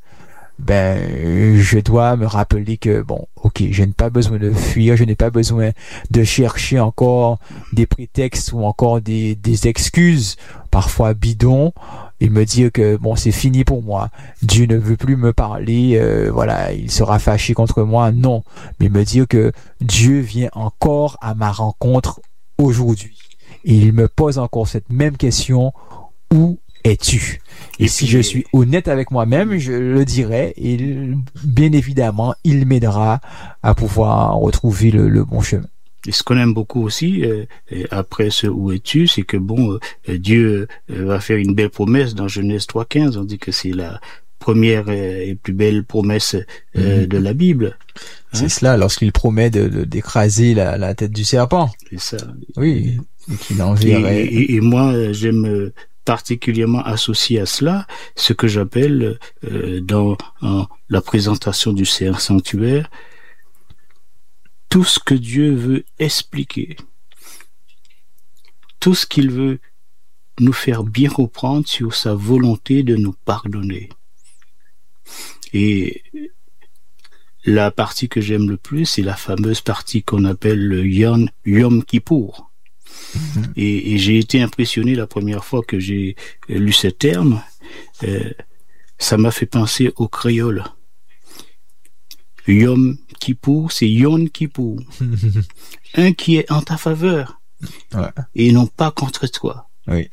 A: je dois me rappeler que je n'ai pas besoin de fuir, je n'ai pas besoin de chercher encore des prétextes ou encore des excuses, parfois bidons, et me dire que c'est fini pour moi. Dieu ne veut plus me parler, il sera fâché contre moi. Non, mais me dire que Dieu vient encore à ma rencontre aujourd'hui. Et il me pose encore cette même question, où es-tu? Et si je suis honnête avec moi-même, je le dirai, et bien évidemment, il m'aidera à pouvoir retrouver le bon chemin.
B: Et ce qu'on aime beaucoup aussi, après ce où es-tu, c'est que Dieu va faire une belle promesse dans Genèse 3:15. On dit que c'est la première et plus belle promesse de la Bible.
A: C'est cela, lorsqu'il promet d'écraser la tête du serpent.
B: C'est ça.
A: Oui, et qu'il enverrait.
B: Et moi, j'aime particulièrement associé à cela ce que j'appelle dans la présentation du sanctuaire, tout ce que Dieu veut expliquer, tout ce qu'il veut nous faire bien comprendre sur sa volonté de nous pardonner. Et la partie que j'aime le plus, c'est la fameuse partie qu'on appelle le Yom Kippour. Et j'ai été impressionné la première fois que j'ai lu ce terme. Ça m'a fait penser au créole. Yom Kippour, c'est Yom Kippour. Un qui est en ta faveur, ouais, et non pas contre toi.
A: Oui.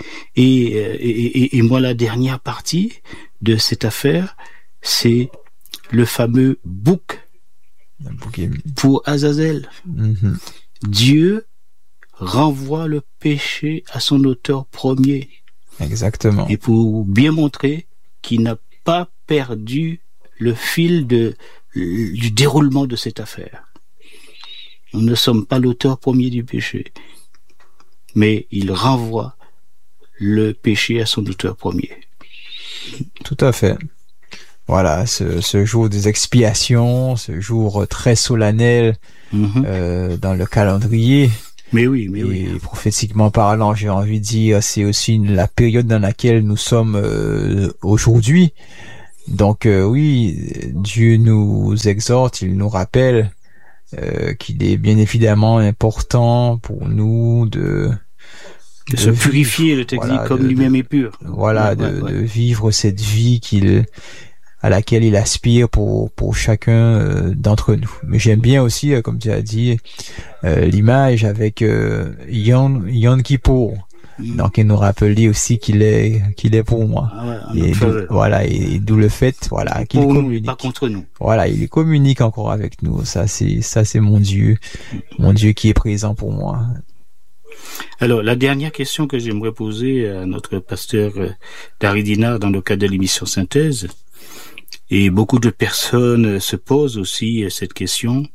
B: Et moi, la dernière partie de cette affaire, c'est le fameux bouc pour Azazel. Dieu renvoie le péché à son auteur premier.
A: Exactement.
B: Et pour bien montrer qu'il n'a pas perdu le fil de du déroulement de cette affaire. Nous ne sommes pas l'auteur premier du péché, mais il renvoie le péché à son auteur premier.
A: Tout à fait. Voilà, ce jour des expiations, ce jour très solennel dans le calendrier.
B: Mais oui.
A: Et prophétiquement parlant, j'ai envie de dire, c'est aussi la période dans laquelle nous sommes aujourd'hui. Donc oui, Dieu nous exhorte, il nous rappelle qu'il est bien évidemment important pour nous de
B: se purifier, le texte dit, comme lui-même est pur.
A: Voilà, de vivre cette vie à laquelle il aspire pour chacun d'entre nous. Mais j'aime bien aussi, comme tu as dit, l'image avec Yom Kippour. Donc il nous rappelait aussi qu'il est pour moi. Et d'où le fait, voilà, qu'il communique.
B: Pas contre nous.
A: Voilà, il communique encore avec nous. Ça c'est mon Dieu qui est présent pour moi.
B: Alors, la dernière question que j'aimerais poser à notre pasteur Dari Dinard dans le cadre de l'émission Synthèse, et beaucoup de personnes se posent aussi cette question: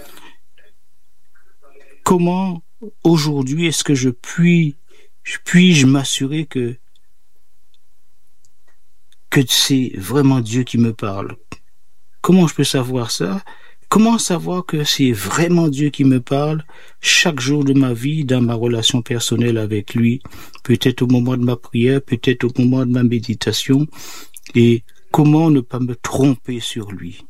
B: comment aujourd'hui est-ce que puis-je m'assurer que c'est vraiment Dieu qui me parle? Comment je peux savoir ça? Comment savoir que c'est vraiment Dieu qui me parle chaque jour de ma vie, dans ma relation personnelle avec lui, peut-être au moment de ma prière, peut-être au moment de ma méditation, et comment ne pas me tromper sur lui?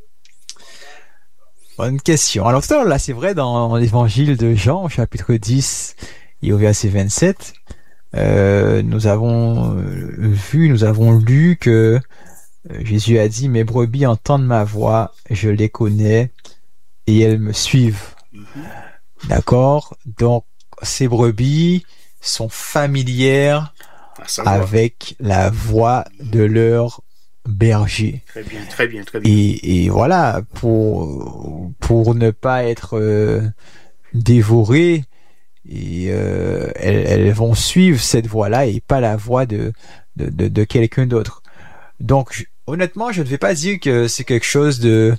A: Bonne question. Alors tout à l'heure, là, c'est vrai, dans l'évangile de Jean, au chapitre 10 et au verset 27, nous avons lu que Jésus a dit: mes brebis entendent ma voix, je les connais et elles me suivent. D'accord? Donc, ces brebis sont familières avec la voix de leur berger.
B: Très bien.
A: Et voilà, pour ne pas être dévorées, et elles vont suivre cette voix-là et pas la voix de quelqu'un d'autre. Donc, honnêtement, je ne vais pas dire que c'est quelque chose de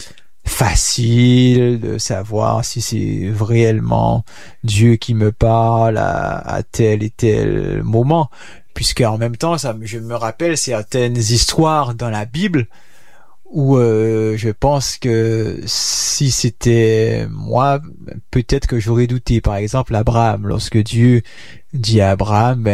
A: facile de savoir si c'est réellement Dieu qui me parle à tel et tel moment, puisque en même temps, je me rappelle certaines histoires dans la Bible où je pense que si c'était moi, peut-être que j'aurais douté. Par exemple, Abraham, lorsque Dieu dit à Abraham,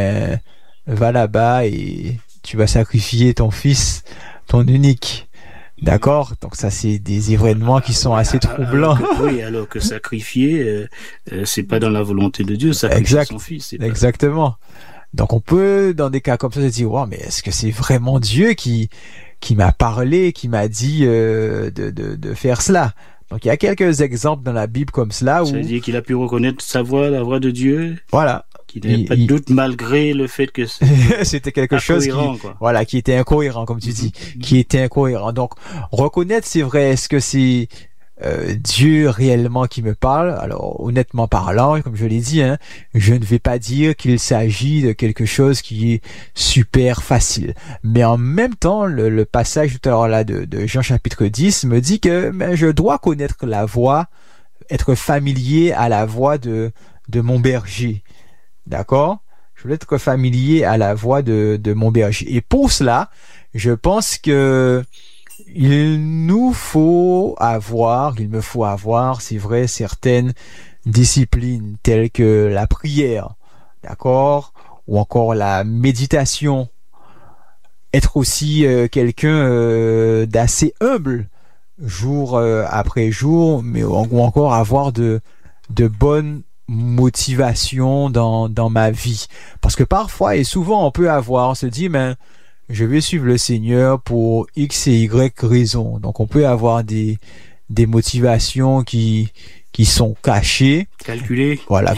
A: va là-bas et tu vas sacrifier ton fils, ton unique. D'accord? Donc ça, c'est des événements qui sont assez troublants.
B: Alors que sacrifier, c'est pas dans la volonté de Dieu, sacrifier son fils.
A: Exactement. Donc on peut, dans des cas comme ça, se dire, wow, mais est-ce que c'est vraiment Dieu qui m'a parlé, qui m'a dit de faire cela? Donc il y a quelques exemples dans la Bible comme cela où...
B: Ça veut dire qu'il a pu reconnaître sa voix, la voix de Dieu?
A: Voilà.
B: Qu'il n'avait pas de doute malgré le fait que
A: c'était quelque chose qui était incohérent, comme tu dis, qui était incohérent. Donc, reconnaître, c'est vrai, est-ce que c'est Dieu réellement qui me parle? Alors, honnêtement parlant, comme je l'ai dit, je ne vais pas dire qu'il s'agit de quelque chose qui est super facile. Mais en même temps, le passage tout à l'heure là de Jean chapitre 10 me dit que je dois connaître la voix, être familier à la voix de mon berger. D'accord? Je veux être familier à la voix de mon berger. Et pour cela, je pense que il me faut avoir, c'est vrai, certaines disciplines telles que la prière, d'accord? Ou encore la méditation. Être aussi quelqu'un d'assez humble, jour après jour, mais ou encore avoir de bonnes motivation dans ma vie, parce que parfois et souvent on se dit je vais suivre le Seigneur pour X et Y raisons. Donc on peut avoir des motivations qui sont cachées, calculées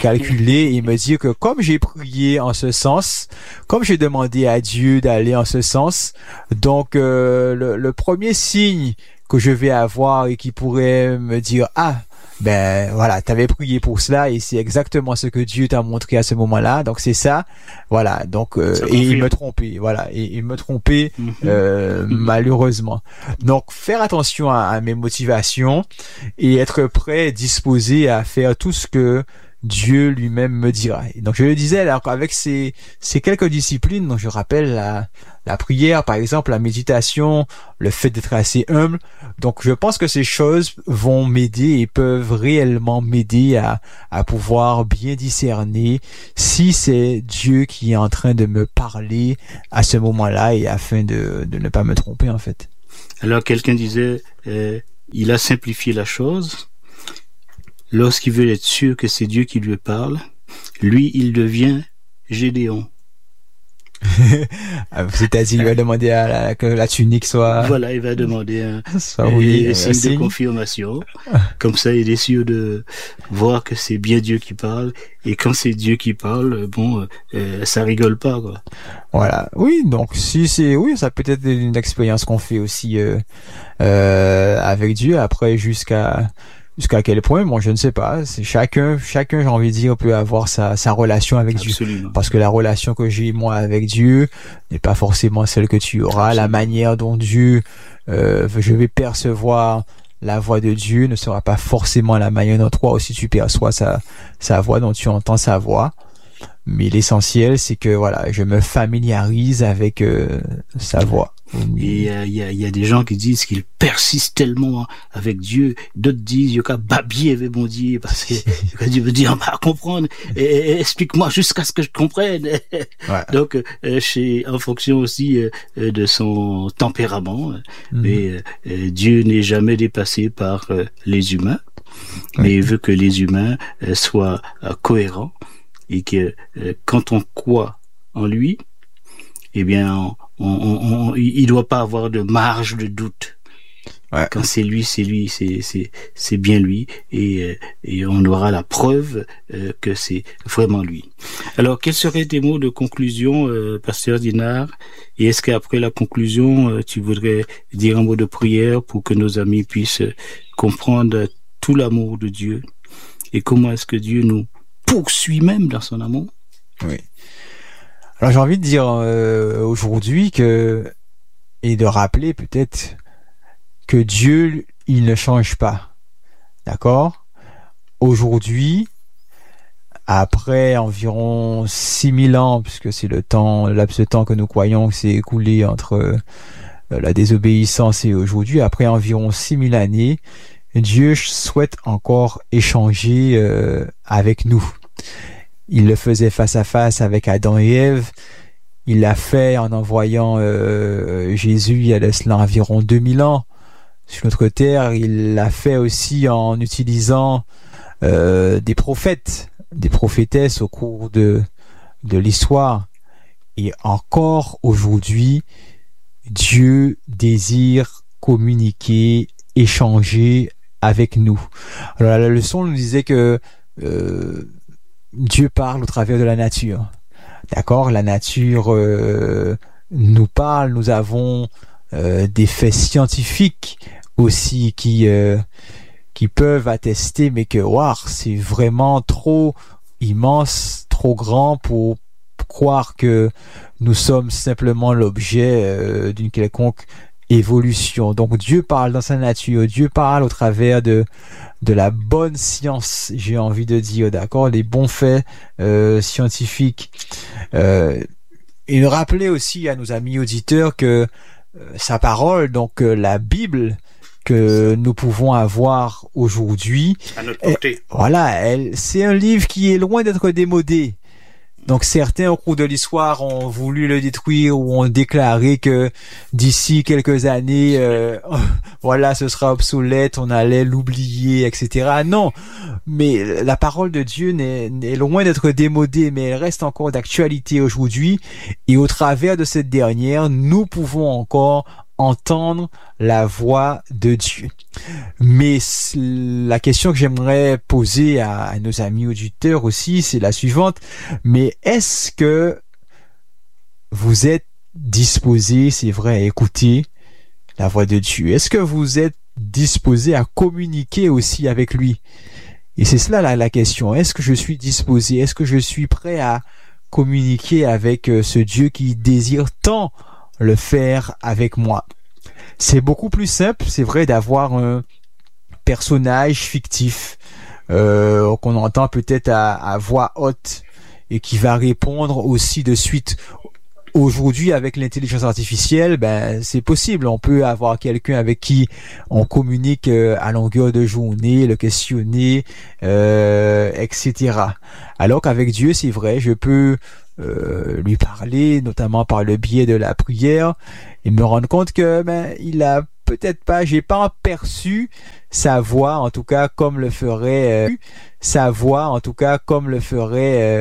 A: et me dire que comme j'ai prié en ce sens, comme j'ai demandé à Dieu d'aller en ce sens, donc le premier signe que je vais avoir et qui pourrait me dire ben voilà, t'avais prié pour cela et c'est exactement ce que Dieu t'a montré à ce moment-là. Donc c'est ça, voilà. Donc et il me trompait, voilà, et il me trompait malheureusement. Donc faire attention à mes motivations et être prêt, disposé à faire tout ce que Dieu lui-même me dira. Et donc je le disais, alors avec ces quelques disciplines, donc je rappelle la prière, par exemple, la méditation, le fait d'être assez humble. Donc je pense que ces choses vont m'aider et peuvent réellement m'aider à pouvoir bien discerner si c'est Dieu qui est en train de me parler à ce moment-là et afin de ne pas me tromper en fait.
B: Alors quelqu'un disait, il a simplifié la chose. Lorsqu'il veut être sûr que c'est Dieu qui lui parle, lui, il devient Gédéon.
A: C'est-à-dire, il va demander que la tunique soit...
B: Voilà, il va demander un signe de confirmation. Comme ça, il est sûr de voir que c'est bien Dieu qui parle. Et quand c'est Dieu qui parle, ça rigole pas, quoi.
A: Voilà. Oui, donc oui, ça peut être une expérience qu'on fait aussi avec Dieu. Après, jusqu'à quel point, moi je ne sais pas. C'est chacun, j'ai envie de dire, peut avoir sa relation avec
B: Absolument.
A: Dieu. Parce que la relation que j'ai moi avec Dieu n'est pas forcément celle que tu auras. Absolument. La manière dont Dieu, je vais percevoir la voix de Dieu ne sera pas forcément la manière dont toi aussi tu perçois sa voix, dont tu entends sa voix. Mais l'essentiel, c'est que voilà, je me familiarise avec sa voix.
B: Et il y a des gens qui disent qu'ils persistent tellement avec Dieu. D'autres disent yoka babier avec bon Dieu parce que Dieu veut dire on va comprendre. Et explique-moi jusqu'à ce que je comprenne. Ouais. Donc en fonction aussi de son tempérament. Mais Dieu n'est jamais dépassé par les humains. Mais il veut que les humains soient cohérents. Et que quand on croit en lui, eh bien, il doit pas avoir de marge de doute. Ouais. Quand c'est lui, c'est bien lui, et on aura la preuve que c'est vraiment lui. Alors, quels seraient tes mots de conclusion, Pasteur Dinard? Et est-ce qu'après la conclusion, tu voudrais dire un mot de prière pour que nos amis puissent comprendre tout l'amour de Dieu et comment est-ce que Dieu nous poursuit même dans son amour?
A: Oui. Alors j'ai envie de dire aujourd'hui et de rappeler peut-être que Dieu, il ne change pas. D'accord? Aujourd'hui, après environ 6000 ans, puisque c'est le laps de temps que nous croyons que c'est écoulé entre la désobéissance et aujourd'hui, après environ 6000 années, Dieu souhaite encore échanger avec nous. Il le faisait face à face avec Adam et Ève. Il l'a fait en envoyant Jésus il y a de cela environ 2000 ans sur notre terre. Il l'a fait aussi en utilisant des prophètes, des prophétesses au cours de l'histoire. Et encore aujourd'hui, Dieu désire communiquer, échanger avec nous. Alors la leçon nous disait que Dieu parle au travers de la nature. D'accord? La nature nous parle. Nous avons des faits scientifiques aussi qui peuvent attester, mais que c'est vraiment trop immense, trop grand pour croire que nous sommes simplement l'objet d'une quelconque évolution. Donc Dieu parle dans sa nature, Dieu parle au travers de la bonne science, j'ai envie de dire, d'accord, des bons faits scientifiques. Et rappeler aussi à nos amis auditeurs que sa parole, donc la Bible que nous pouvons avoir aujourd'hui,
B: à notre portée.
A: C'est un livre qui est loin d'être démodé. Donc certains au cours de l'histoire ont voulu le détruire ou ont déclaré que d'ici quelques années, ce sera obsolète, on allait l'oublier, etc. Non, mais la parole de Dieu n'est loin d'être démodée, mais elle reste encore d'actualité aujourd'hui. Et au travers de cette dernière, nous pouvons encore entendre la voix de Dieu. Mais la question que j'aimerais poser à nos amis auditeurs aussi, c'est la suivante. Mais est-ce que vous êtes disposés, c'est vrai, à écouter la voix de Dieu? Est-ce que vous êtes disposé à communiquer aussi avec lui. Et c'est cela la question. Est-ce que je suis disposé? Est-ce que je suis prêt à communiquer avec ce Dieu qui désire tant le faire avec moi? C'est beaucoup plus simple, c'est vrai, d'avoir un personnage fictif qu'on entend peut-être à voix haute et qui va répondre aussi de suite. Aujourd'hui, avec l'intelligence artificielle, c'est possible. On peut avoir quelqu'un avec qui on communique à longueur de journée, le questionner, etc. Alors qu'avec Dieu, c'est vrai, je peux lui parler, notamment par le biais de la prière, et me rendre compte que il a peut-être pas, j'ai pas perçu sa voix, en tout cas comme le ferait